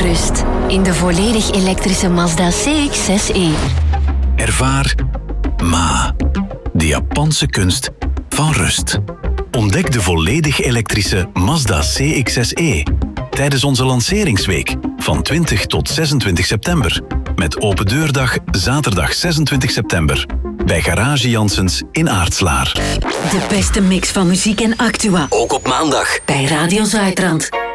rust in de volledig elektrische Mazda CX-6e. Ervaar Ma, de Japanse kunst van rust. Ontdek de volledig elektrische Mazda CX-6e tijdens onze lanceringsweek van 20 tot 26 september. Met open deurdag zaterdag 26 september. Bij Garage Janssens in Aartslaar. De beste mix van muziek en actua. Ook op maandag. Bij Radio Zuidrand.